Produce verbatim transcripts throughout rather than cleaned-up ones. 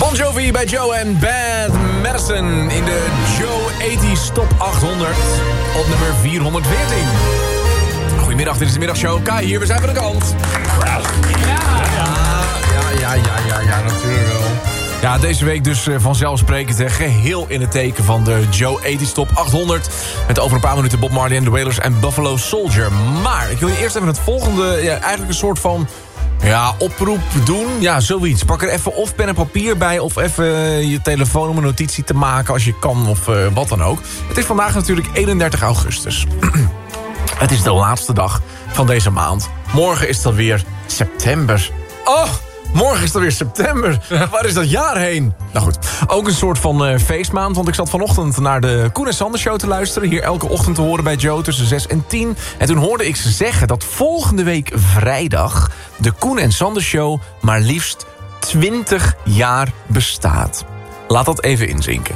Bon Jovi bij Joe en Bad Medicine in de Joe tachtig Top achthonderd op nummer vierhonderdveertien. Goedemiddag, dit is de middagshow. Kai hier, we zijn van de kant. Ja, ja, ja, ja, ja, ja, natuurlijk wel. Ja, deze week dus uh, vanzelfsprekend hè, geheel in het teken van de Joe tachtig Top achthonderd. Met over een paar minuten Bob Marley en The Wailers en Buffalo Soldier. Maar ik wil je eerst even het volgende, ja, eigenlijk een soort van... Ja, oproep doen. Ja, zoiets. Pak er even of pen en papier bij... of even je telefoon om een notitie te maken als je kan of uh, wat dan ook. Het is vandaag natuurlijk eenendertig augustus. Het is de laatste dag van deze maand. Morgen is het alweer september. Oh, morgen is het alweer september. Ja. Waar is dat jaar heen? Nou goed, ook een soort van uh, feestmaand. Want ik zat vanochtend naar de Koen en Sander Show te luisteren. Hier elke ochtend te horen bij Joe tussen zes en tien. En toen hoorde ik ze zeggen dat volgende week vrijdag... de Koen en Sander Show maar liefst twintig jaar bestaat. Laat dat even inzinken.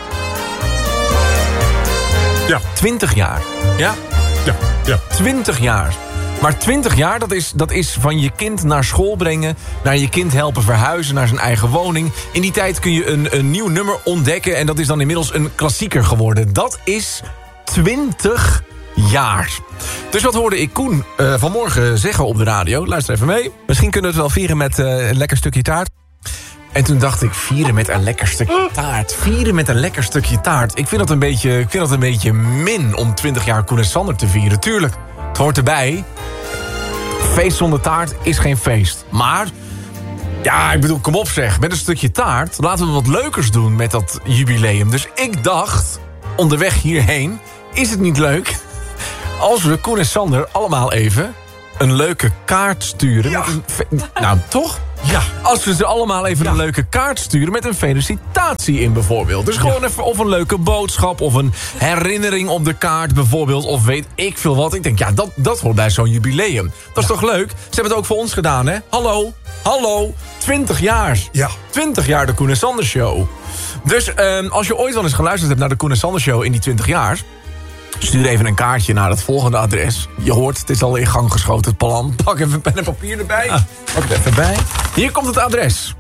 Ja. twintig jaar. Ja? Ja, ja. twintig jaar. Maar twintig jaar, dat is, dat is van je kind naar school brengen... naar je kind helpen verhuizen naar zijn eigen woning. In die tijd kun je een, een nieuw nummer ontdekken... en dat is dan inmiddels een klassieker geworden. Dat is twintig jaar. Dus wat hoorde ik Koen uh, vanmorgen zeggen op de radio? Luister even mee. Misschien kunnen we het wel vieren met uh, een lekker stukje taart. En toen dacht ik, vieren met een lekker stukje taart. Vieren met een lekker stukje taart. Ik vind dat een beetje, ik vind dat een beetje min om twintig jaar Koen en Sander te vieren. Tuurlijk, het hoort erbij. Feest zonder taart is geen feest. Maar, ja, ik bedoel, kom op zeg. Met een stukje taart, laten we wat leukers doen met dat jubileum. Dus ik dacht, onderweg hierheen, is het niet leuk... als we Koen en Sander allemaal even een leuke kaart sturen. Ja. Met een fe- nou, toch? Ja. Als we ze allemaal even Ja. een leuke kaart sturen... met een felicitatie in bijvoorbeeld. Dus gewoon Ja. even of een leuke boodschap... of een herinnering op de kaart bijvoorbeeld... of weet ik veel wat. Ik denk, ja, dat, dat hoort bij zo'n jubileum. Dat is toch leuk? Ze hebben het ook voor ons gedaan, hè? Hallo, hallo, twintig jaar. Ja. twintig jaar de Koen en Sander Show. Dus eh, als je ooit wel eens geluisterd hebt naar de Koen en Sander Show... in die twintig jaar... stuur even een kaartje naar het volgende adres. Je hoort, het is al in gang geschoten, het plan. Pak even pen en papier erbij. Ah. Pak het even bij. Hier komt het adres.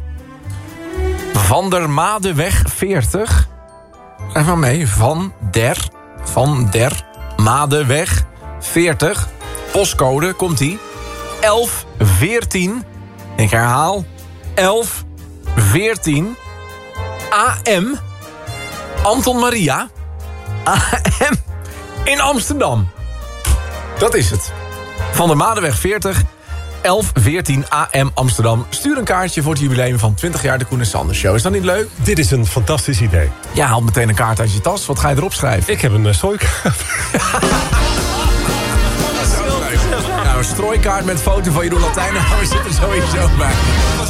Van der Madeweg veertig. Even mee. Van der, van der Madeweg veertig. Postcode, komt-ie. elf veertien. Ik herhaal. elf veertien. A M. Anton Maria. A M. In Amsterdam. Dat is het. Van der Madeweg veertig, elf veertien A M Amsterdam. Stuur een kaartje voor het jubileum van twintig jaar de Koen en Sander Show. Is dat niet leuk? Dit is een fantastisch idee. Ja, haal meteen een kaart uit je tas. Wat ga je erop schrijven? Ik heb een uh, strooikaart. Nou, een strooikaart met foto van Jeroen Latijn. Nou, we zitten sowieso bij.